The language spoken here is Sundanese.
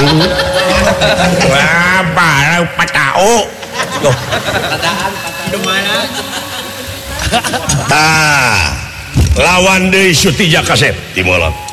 barang patao. Lawan deui Sutija Kasep di Molot.